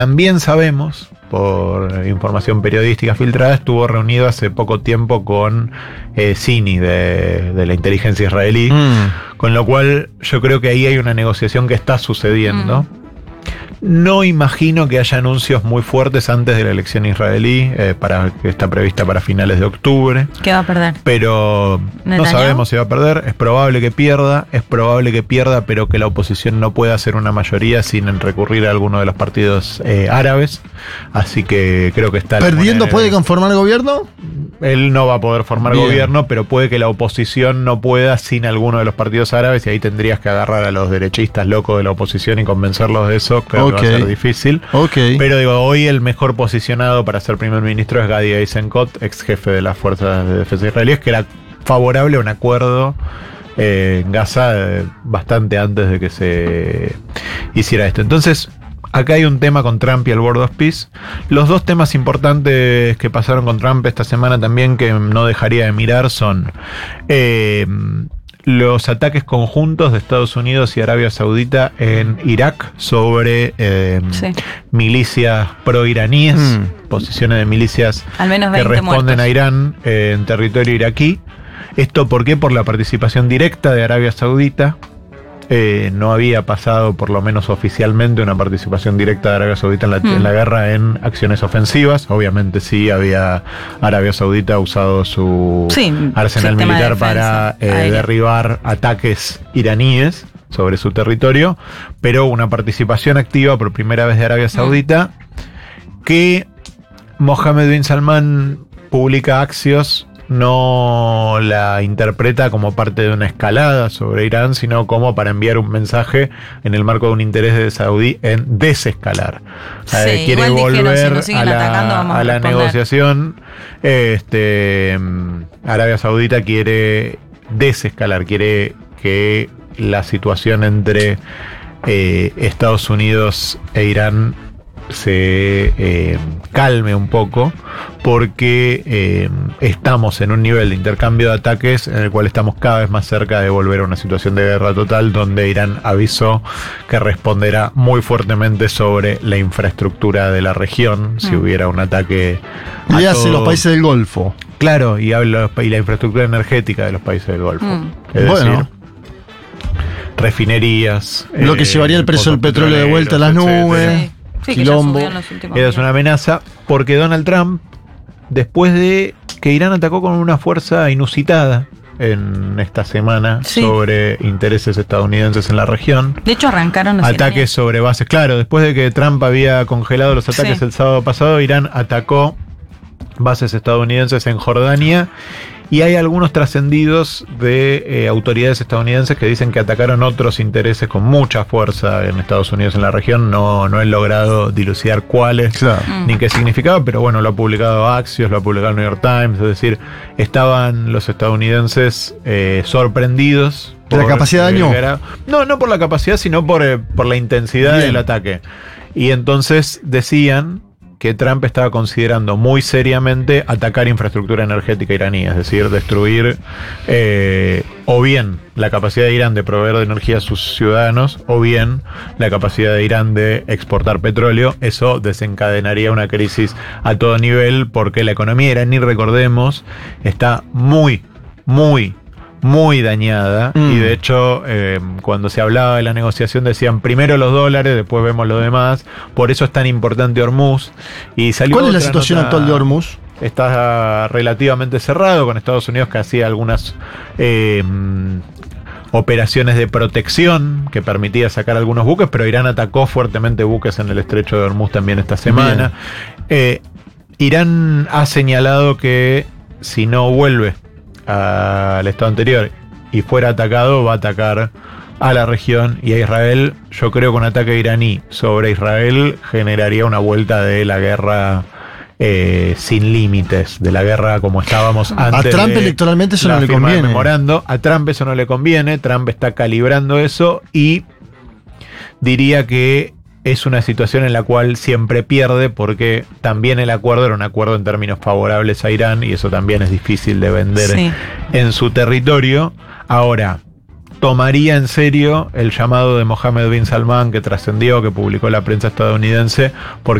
También sabemos, por información periodística filtrada, estuvo reunido hace poco tiempo con Sini de la inteligencia israelí, con lo cual yo creo que ahí hay una negociación que está sucediendo. No imagino que haya anuncios muy fuertes antes de la elección israelí, que está prevista para finales de octubre. ¿Qué va a perder? Pero no sabemos si va a perder. Es probable que pierda, pero que la oposición no pueda hacer una mayoría sin recurrir a alguno de los partidos árabes. Así que creo que está... ¿Perdiendo puede conformar gobierno? Él no va a poder formar gobierno, pero puede que la oposición no pueda sin alguno de los partidos árabes, y ahí tendrías que agarrar a los derechistas locos de la oposición y convencerlos de eso. Creo que va a ser difícil. Pero digo, hoy el mejor posicionado para ser primer ministro es Gadi Eisenkot, ex jefe de las fuerzas de defensa israelíes, que era favorable a un acuerdo en Gaza bastante antes de que se hiciera esto. Entonces, acá hay un tema con Trump y el Board of Peace. Los dos temas importantes que pasaron con Trump esta semana también, que no dejaría de mirar, son los ataques conjuntos de Estados Unidos y Arabia Saudita en Irak sobre milicias pro-iraníes, posiciones de milicias que responden a Irán en territorio iraquí. ¿Esto por qué? Por la participación directa de Arabia Saudita. No había pasado, por lo menos oficialmente, una participación directa de Arabia Saudita en la guerra en acciones ofensivas. Obviamente sí, Arabia Saudita ha usado su arsenal militar para derribar ataques iraníes sobre su territorio, pero una participación activa por primera vez de Arabia Saudita, que Mohammed bin Salman publica Axios, no la interpreta como parte de una escalada sobre Irán, sino como para enviar un mensaje en el marco de un interés de Saudí en desescalar. Quiere volver a la negociación. Arabia Saudita quiere desescalar, quiere que la situación entre Estados Unidos e Irán se calme un poco, porque estamos en un nivel de intercambio de ataques en el cual estamos cada vez más cerca de volver a una situación de guerra total, donde Irán avisó que responderá muy fuertemente sobre la infraestructura de la región si hubiera un ataque a los países del Golfo. Claro, y la infraestructura energética de los países del Golfo. Es decir, refinerías, lo que llevaría el precio del petróleo de vuelta a las nubes. Sí, que ya subió en los últimos días. Es una amenaza, porque Donald Trump, después de que Irán atacó con una fuerza inusitada en esta semana sobre intereses estadounidenses en la región. De hecho, arrancaron ataques sobre bases. Claro, después de que Trump había congelado los ataques el sábado pasado, Irán atacó bases estadounidenses en Jordania. Y hay algunos trascendidos de autoridades estadounidenses que dicen que atacaron otros intereses con mucha fuerza en Estados Unidos en la región. No he logrado dilucidar cuáles ni qué significaba, pero bueno, lo ha publicado Axios, lo ha publicado el New York Times. Es decir, estaban los estadounidenses sorprendidos. ¿De la capacidad de daño? No por la capacidad, sino por la intensidad del ataque. Y entonces decían que Trump estaba considerando muy seriamente atacar infraestructura energética iraní, es decir, destruir o bien la capacidad de Irán de proveer de energía a sus ciudadanos, o bien la capacidad de Irán de exportar petróleo. Eso desencadenaría una crisis a todo nivel, porque la economía iraní, recordemos, está muy dañada, y de hecho cuando se hablaba de la negociación decían primero los dólares, después vemos lo demás. Por eso es tan importante Hormuz. Y salió ¿Cuál es la situación actual de Hormuz? Está relativamente cerrado, con Estados Unidos que hacía algunas operaciones de protección que permitía sacar algunos buques, pero Irán atacó fuertemente buques en el estrecho de Hormuz también esta semana. Irán ha señalado que si no vuelve al estado anterior y fuera atacado, va a atacar a la región y a Israel. Yo creo que un ataque iraní sobre Israel generaría una vuelta de la guerra sin límites, de la guerra como estábamos antes. A Trump electoralmente eso no le conviene. Memorando. A Trump eso no le conviene. Trump está calibrando eso, y diría que es una situación en la cual siempre pierde, porque también el acuerdo era un acuerdo en términos favorables a Irán, y eso también es difícil de vender en su territorio. Ahora, tomaría en serio el llamado de Mohammed bin Salman que trascendió, que publicó la prensa estadounidense, porque